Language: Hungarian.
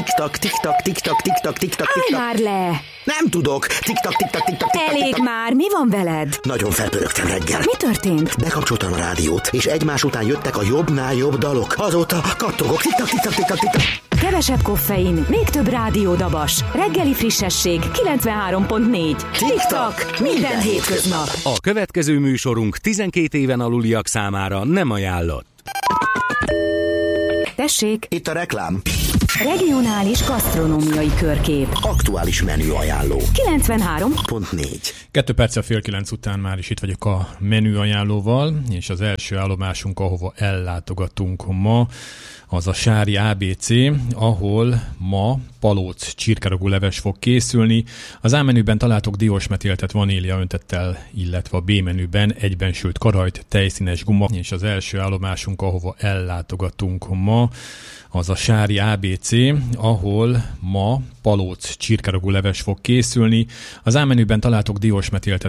Tik-tak, tik-tak, tik-tak, tik-tak, tik-tak, Állj tik-tak. már le! Nem tudok. Tik-tak, tik-tak, tik-tak, tik-tak. Elég tik-tak. már, mi van veled? Nagyon felpörögtem reggel. Mi történt? Bekapcsoltam a rádiót, és egymás után jöttek a jobbnál jobb dalok. Azóta kattogok. Tik-tak, tik-tak, tik-tak, tik-tak. Kevesebb koffein, még több rádiódabas. Reggeli frissesség 93.4. Tik-tak, minden hétköznap. A következő műsorunk 12 éven aluliak számára nem ajánlott. Tessék, Itt a reklám. regionális gasztronómiai körkép. Aktuális menüajánló. 93.4. 2 perccel fél 9 után már is itt vagyok a menüajánlóval, és az első állomásunk, ahova ellátogatunk ma, az a Sári ABC, ahol ma palóc csirkeragú leves fog készülni. Az A menüben találtok diósmetéltet vanília öntettel, illetve a B menüben egyben sült karajt, tejszínes guma, és az első állomásunk, ahova ellátogatunk ma, az a Sári ABC, ahol ma palóc csirkeragú leves fog készülni. Az A menüben találtok diósmetéltet